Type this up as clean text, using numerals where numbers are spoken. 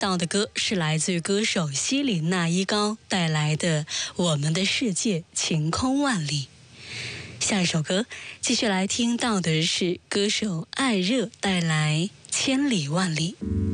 到的歌是来自于歌手希林娜依高带来的《我们的世界晴空万里》。下一首歌继续来听到的是歌手艾热带来《千里万里》。